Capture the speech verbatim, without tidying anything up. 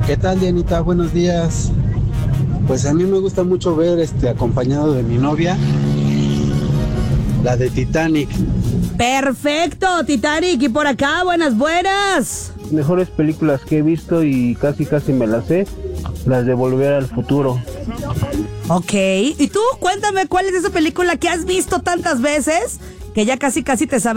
¿Qué tal, Dianita? Buenos días. Pues a mí me gusta mucho ver, este, acompañado de mi novia, la de Titanic. Perfecto, Titanic. Y por acá, buenas, buenas. Mejores películas que he visto y casi casi me las sé, las de Volver al Futuro. Ok, y tú cuéntame cuál es esa película que has visto tantas veces que ya casi casi te sabes